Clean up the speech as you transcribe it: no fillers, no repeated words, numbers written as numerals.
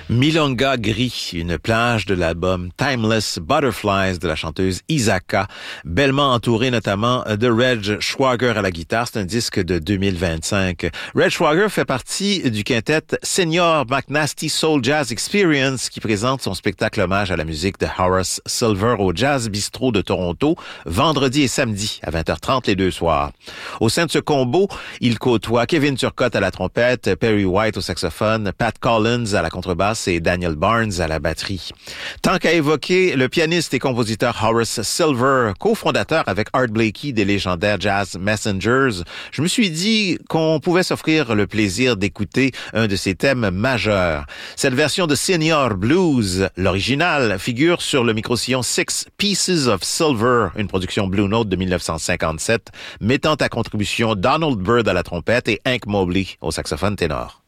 Milonga Gris, une plage de l'album Timeless Butterflies de la chanteuse Isaka, bellement entourée notamment de Reg Schwager à la guitare. C'est un disque de 2025. Reg Schwager fait partie du quintet Senior McNasty Soul Jazz Experience qui présente son spectacle hommage à la musique de Horace Silver au Jazz Bistro de Toronto, vendredi et samedi à 20h30 les deux soirs. Au sein de ce combo, il côtoie Kevin Turcotte à la trompette, Perry White au saxophone, Pat Collins à la contrebasse et Daniel Barnes à la batterie. Tant qu'à évoquer le pianiste et compositeur Horace Silver, cofondateur avec Art Blakey des légendaires Jazz Messengers, je me suis dit qu'on pouvait s'offrir le plaisir d'écouter un de ses thèmes majeurs. Cette version de Senior Blues, l'original, figure sur le microsillon Six Pieces of Silver, une production Blue Note de 1957, mettant à contribution Donald Byrd à la trompette et Hank Mobley au saxophone ténor.